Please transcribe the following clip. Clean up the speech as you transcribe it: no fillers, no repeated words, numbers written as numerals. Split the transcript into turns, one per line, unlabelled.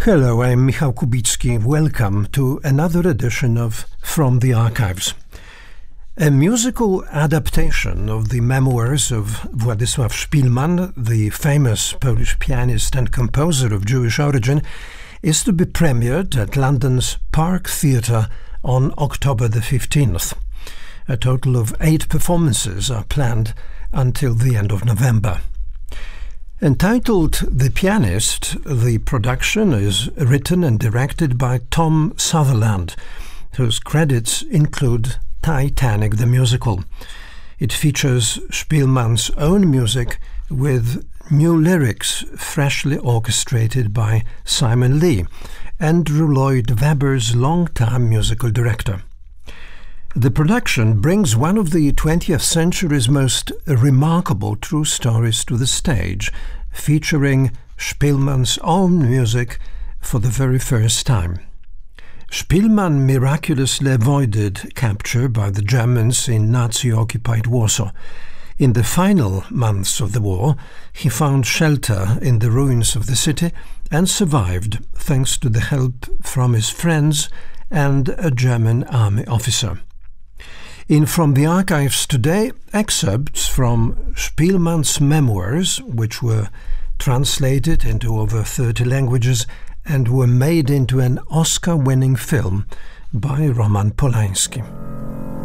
Hello, I'm Michał Kubicki. Welcome to another edition of From the Archives. A musical adaptation of the memoirs of Władysław Szpilman, the famous Polish pianist and composer of Jewish origin, is to be premiered at London's Park Theatre on October the 15th. A total of 8 performances are planned until the end of November. Entitled The Pianist, the production is written and directed by Tom Sutherland, whose credits include Titanic the Musical. It features Szpilman's own music with new lyrics freshly orchestrated by Simon Lee, Andrew Lloyd Webber's longtime musical director. The production brings one of the 20th century's most remarkable true stories to the stage, featuring Szpilman's own music for the very first time. Szpilman miraculously avoided capture by the Germans in Nazi-occupied Warsaw. In the final months of the war, he found shelter in the ruins of the city and survived thanks to the help from his friends and a German army officer. In From the Archives today, excerpts from Szpilman's memoirs, which were translated into over 30 languages and were made into an Oscar-winning film by Roman Polański.